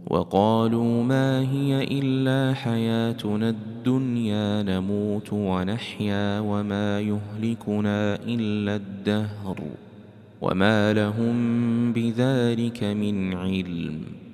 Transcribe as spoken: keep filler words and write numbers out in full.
وقالوا ما هي إلا حياتنا الدنيا نموت ونحيا وما يهلكنا إلا الدهر وما لهم بذلك من علم.